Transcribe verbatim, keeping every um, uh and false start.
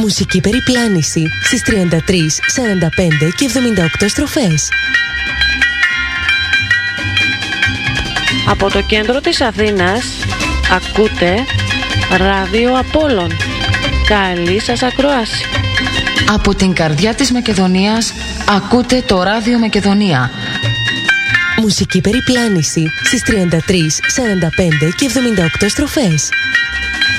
Μουσική περιπλάνηση στις τριάντα τρεις, σαράντα πέντε και εβδομήντα οκτώ στροφές. Από το κέντρο της Αθήνας ακούτε Ράδιο Απόλλων. Καλή σας ακρόαση. Από την καρδιά της Μακεδονίας ακούτε το Ράδιο Μακεδονία. Μουσική περιπλάνηση στις τριάντα τρεις, σαράντα πέντε και εβδομήντα οκτώ στροφές.